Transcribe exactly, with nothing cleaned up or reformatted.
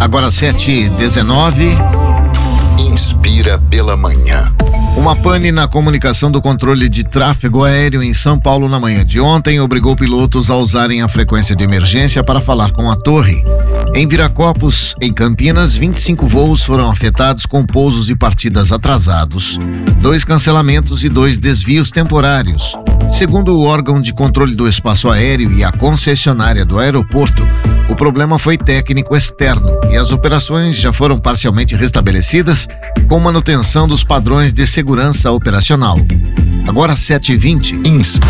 Agora sete e dezenove. Inspira pela manhã. Uma pane na comunicação do controle de tráfego aéreo em São Paulo na manhã de ontem obrigou pilotos a usarem a frequência de emergência para falar com a torre. Em Viracopos, em Campinas, vinte e cinco voos foram afetados com pousos e partidas atrasados, dois cancelamentos e dois desvios temporários. Segundo o órgão de controle do espaço aéreo e a concessionária do aeroporto, o problema foi técnico externo e as operações já foram parcialmente restabelecidas com manutenção dos padrões de segurança operacional. Agora sete e vinte. Inspira.